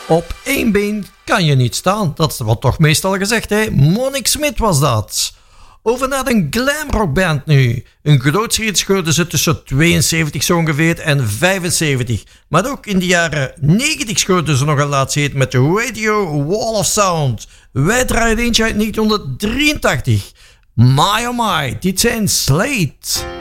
Op één been kan je niet staan. Dat wordt toch meestal gezegd, hè? Monique Smit was dat. Over naar een glamrockband nu. Een grootste scheurde ze tussen 72 zo ongeveer en 75. Maar ook in de jaren 90 scheurde ze nog een laatste hit met de Radio Wall of Sound. Wij draaien eentje uit 1983. My oh my, dit zijn Slate.